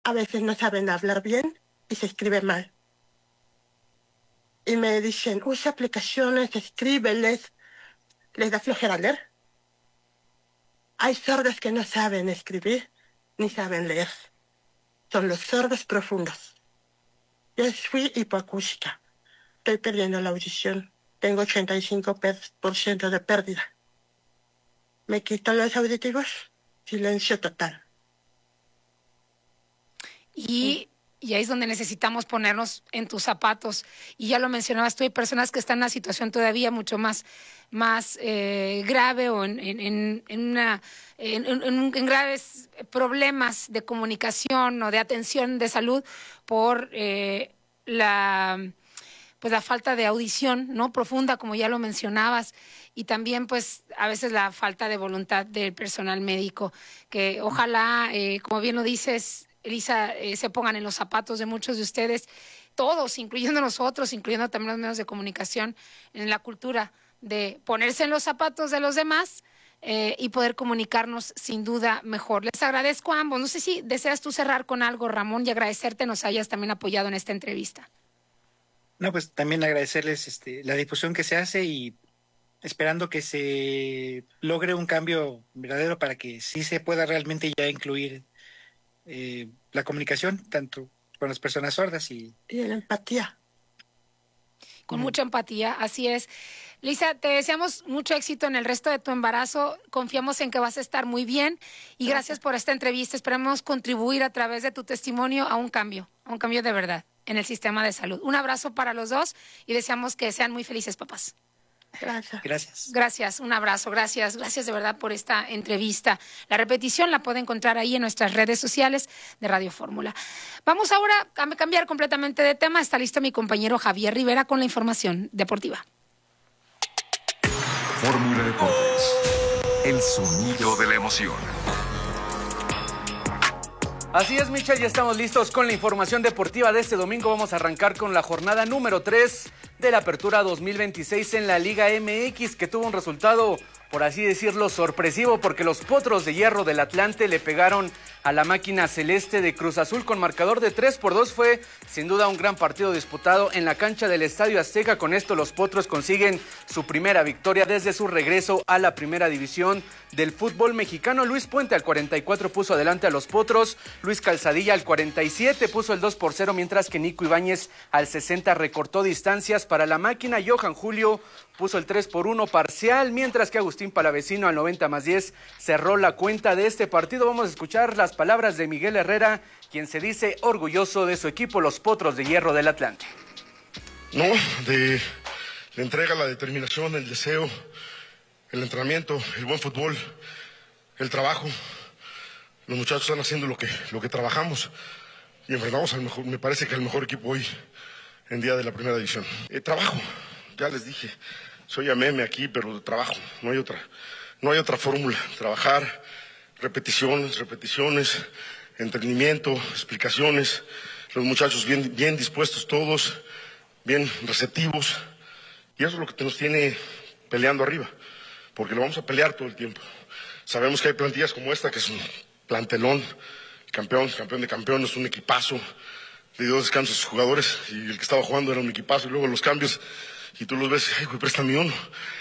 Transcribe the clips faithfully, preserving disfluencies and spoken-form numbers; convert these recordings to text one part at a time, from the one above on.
A veces no saben hablar bien y se escribe mal. Y me dicen, usa aplicaciones, escríbeles. Les da flojera leer. Hay sordos que no saben escribir ni saben leer. Son los sordos profundos. Yo fui hipoacústica. Estoy perdiendo la audición. Tengo ochenta y cinco por ciento de pérdida. Me quitan los auditivos, silencio total. Y, y ahí es donde necesitamos ponernos en tus zapatos. Y ya lo mencionabas tú, hay personas que están en una situación todavía mucho más, más eh, grave o en, en, en, una, en, en, en graves problemas de comunicación o de atención de salud por eh, la... pues la falta de audición, ¿no? Profunda, como ya lo mencionabas, y también pues a veces la falta de voluntad del personal médico, que ojalá, eh, como bien lo dices, Elisa, eh, se pongan en los zapatos de muchos de ustedes, todos, incluyendo nosotros, incluyendo también los medios de comunicación, en la cultura de ponerse en los zapatos de los demás eh, y poder comunicarnos sin duda mejor. Les agradezco a ambos. No sé si deseas tú cerrar con algo, Ramón, y agradecerte nos hayas también apoyado en esta entrevista. No, pues también agradecerles este, la difusión que se hace y esperando que se logre un cambio verdadero para que sí se pueda realmente ya incluir eh, la comunicación, tanto con las personas sordas y... Y la empatía. Con uh-huh. mucha empatía, así es. Lisa, te deseamos mucho éxito en el resto de tu embarazo. Confiamos en que vas a estar muy bien y gracias por esta entrevista. Esperamos contribuir a través de tu testimonio a un cambio, a un cambio de verdad en el sistema de salud. Un abrazo para los dos y deseamos que sean muy felices papás. Gracias. Gracias. Gracias, un abrazo, gracias, gracias de verdad por esta entrevista. La repetición la puede encontrar ahí en nuestras redes sociales de Radio Fórmula. Vamos ahora a cambiar completamente de tema. Está listo mi compañero Javier Rivera con la información deportiva. Fórmula Deportes, el sonido de la emoción. Así es, Michel, ya estamos listos con la información deportiva de este domingo. Vamos a arrancar con la jornada número tres de la Apertura dos mil veintiséis en la Liga M X, que tuvo un resultado, por así decirlo, sorpresivo, porque los Potros de Hierro del Atlante le pegaron a la máquina celeste de Cruz Azul con marcador de tres por dos. Fue sin duda un gran partido disputado en la cancha del Estadio Azteca. Con esto los Potros consiguen su primera victoria desde su regreso a la primera división del fútbol mexicano. Luis Puente al cuarenta y cuatro puso adelante a los Potros, Luis Calzadilla al cuarenta y siete puso el dos por cero, mientras que Nico Ibáñez al sesenta recortó distancias para la máquina. Johan Julio puso el tres por uno parcial, mientras que Agustín Palavecino al noventa más diez cerró la cuenta de este partido. Vamos a escuchar las palabras de Miguel Herrera, quien se dice orgulloso de su equipo, los Potros de Hierro del Atlante. No, de la entrega, la determinación, el deseo, el entrenamiento, el buen fútbol, el trabajo. Los muchachos están haciendo lo que, lo que trabajamos y enfrentamos al mejor, me parece que al mejor equipo hoy en día de la primera división. Eh, trabajo, ya les dije, soy a meme aquí, pero trabajo, no hay otra, no hay otra fórmula. Trabajar, repeticiones, repeticiones, entrenamiento, explicaciones. Los muchachos bien, bien dispuestos todos, bien receptivos, y eso es lo que nos tiene peleando arriba, porque lo vamos a pelear todo el tiempo. Sabemos que hay plantillas como esta, que es un plantelón, campeón, campeón de campeones, un equipazo, le dio descanso a sus jugadores, y el que estaba jugando era un equipazo, y luego los cambios, y tú los ves, ay, güey, préstame uno.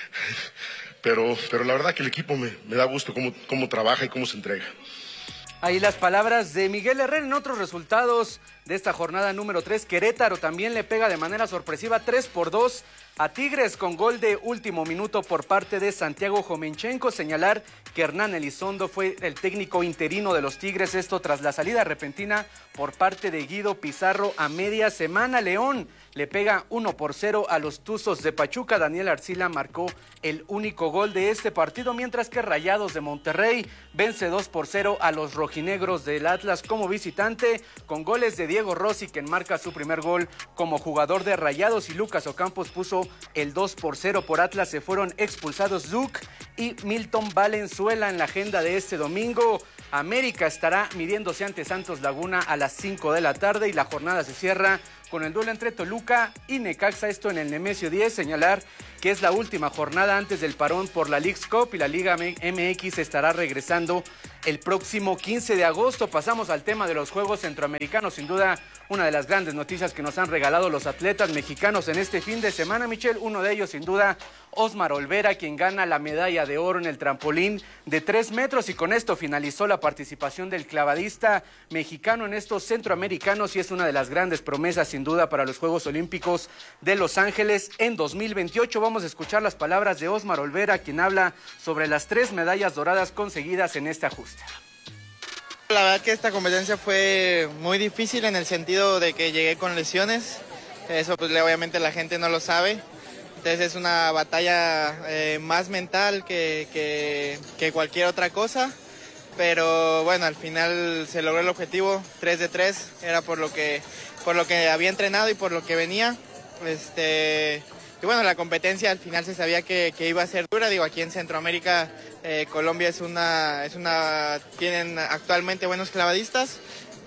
Pero, pero la verdad que el equipo me, me da gusto cómo, cómo trabaja y cómo se entrega. Ahí las palabras de Miguel Herrera. En otros resultados de esta jornada número tres, Querétaro también le pega de manera sorpresiva tres por dos a Tigres con gol de último minuto por parte de Santiago Jomenchenko. Señalar que Hernán Elizondo fue el técnico interino de los Tigres, esto tras la salida repentina por parte de Guido Pizarro a media semana. León le pega uno por cero a los Tuzos de Pachuca. Daniel Arcila marcó el único gol de este partido, mientras que Rayados de Monterrey vence dos por cero a los rojinegros del Atlas como visitante, con goles de Diego Rossi, quien marca su primer gol como jugador de Rayados, y Lucas Ocampos puso el dos por cero por Atlas. Se fueron expulsados Duke y Milton Valenzuela. En la agenda de este domingo, América estará midiéndose ante Santos Laguna a las cinco de la tarde y la jornada se cierra con el duelo entre Toluca y Necaxa, esto en el Nemesio diez. Señalar que es la última jornada antes del parón por la Leagues Cup y la Liga M X estará regresando el próximo quince de agosto. Pasamos al tema de los Juegos Centroamericanos. Sin duda, una de las grandes noticias que nos han regalado los atletas mexicanos en este fin de semana, Michelle. Uno de ellos, sin duda, Osmar Olvera, quien gana la medalla de oro en el trampolín de tres metros. Y con esto finalizó la participación del clavadista mexicano en estos centroamericanos y es una de las grandes promesas, sin duda, para los Juegos Olímpicos de Los Ángeles en dos mil veintiocho. Vamos a escuchar las palabras de Osmar Olvera, quien habla sobre las tres medallas doradas conseguidas en este ajuste. La verdad que esta competencia fue muy difícil en el sentido de que llegué con lesiones. Eso pues obviamente la gente no lo sabe. Entonces es una batalla eh, más mental que, que, que cualquier otra cosa. Pero bueno, al final se logró el objetivo, tres de tres. Era por lo que, por lo que había entrenado y por lo que venía. Este, y bueno, la competencia al final se sabía que, que iba a ser dura. Digo, aquí en Centroamérica, eh, Colombia es una, es una, tienen actualmente buenos clavadistas.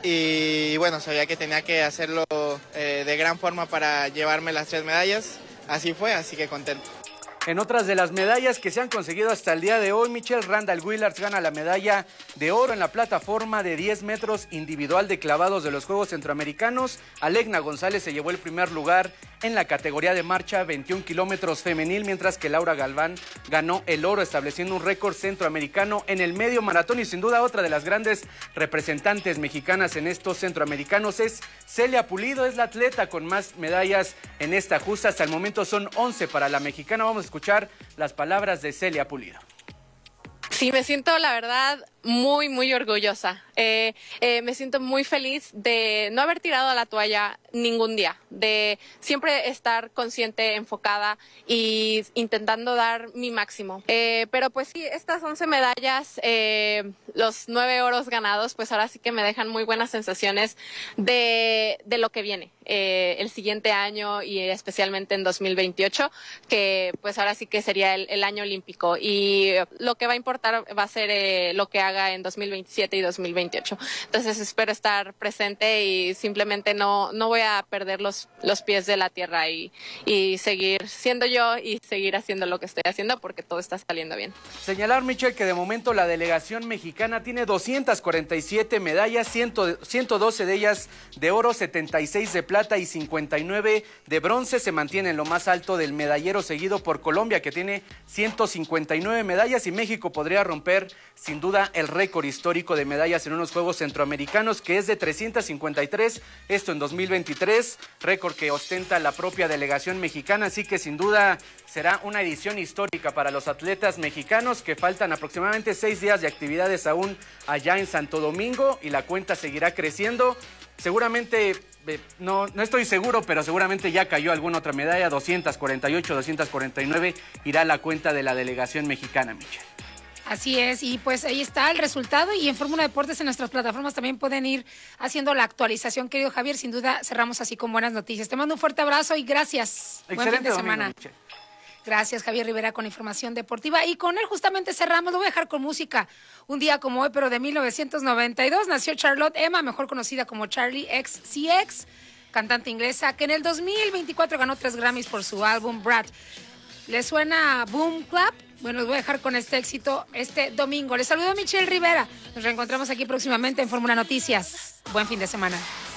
Y bueno, sabía que tenía que hacerlo eh, de gran forma para llevarme las tres medallas. Así fue, así que contento. En otras de las medallas que se han conseguido hasta el día de hoy, Michelle, Randall Willards gana la medalla de oro en la plataforma de diez metros individual de clavados de los Juegos Centroamericanos. Alegna González se llevó el primer lugar en la categoría de marcha veintiún kilómetros femenil, mientras que Laura Galván ganó el oro, estableciendo un récord centroamericano en el medio maratón. Y sin duda otra de las grandes representantes mexicanas en estos centroamericanos es Celia Pulido, es la atleta con más medallas en esta justa. Hasta el momento son once para la mexicana. Vamos a escuchar las palabras de Celia Pulido. Sí, me siento, la verdad, muy, muy orgullosa. Eh, eh, me siento muy feliz de no haber tirado la toalla ningún día, de siempre estar consciente, enfocada y intentando dar mi máximo. Eh, pero pues sí, estas once medallas, eh, los nueve oros ganados, pues ahora sí que me dejan muy buenas sensaciones de, de lo que viene eh, el siguiente año y especialmente en dos mil veintiocho, que pues ahora sí que sería el, el año olímpico. Y lo que va a importar va a ser eh, lo que haga en dos mil veintisiete y dos mil veintiocho. Entonces espero estar presente y simplemente no, no voy a perder los, los pies de la tierra y, y seguir siendo yo y seguir haciendo lo que estoy haciendo porque todo está saliendo bien. Señalar, Michelle, que de momento la delegación mexicana tiene doscientas cuarenta y siete medallas, ciento doce de ellas de oro, setenta y seis de plata y cincuenta y nueve de bronce. Se mantiene en lo más alto del medallero, seguido por Colombia, que tiene ciento cincuenta y nueve medallas, y México podría romper sin duda el récord histórico de medallas en unos Juegos Centroamericanos, que es de trescientas cincuenta y tres, esto en dos mil veintitrés, récord que ostenta la propia delegación mexicana. Así que sin duda será una edición histórica para los atletas mexicanos, que faltan aproximadamente seis días de actividades aún allá en Santo Domingo y la cuenta seguirá creciendo. Seguramente, eh, no, no estoy seguro, pero seguramente ya cayó alguna otra medalla, doscientas cuarenta y ocho, doscientas cuarenta y nueve, irá a la cuenta de la delegación mexicana, Michelle. Así es, y pues ahí está el resultado, y en Fórmula Deportes en nuestras plataformas también pueden ir haciendo la actualización, querido Javier. Sin duda cerramos así con buenas noticias. Te mando un fuerte abrazo y gracias. Excelente Buen fin de domingo, semana. Michelle. Gracias, Javier Rivera, con información deportiva. Y con él justamente cerramos. Lo voy a dejar con música. Un día como hoy, pero de mil novecientos noventa y dos, nació Charlotte Emma, mejor conocida como Charlie X C X, cantante inglesa, que en el dos mil veinticuatro ganó tres Grammys por su álbum Brat. ¿Le suena Boom Clap? Bueno, los voy a dejar con este éxito este domingo. Les saludo a Michelle Rivera. Nos reencontramos aquí próximamente en Fórmula Noticias. Buen fin de semana.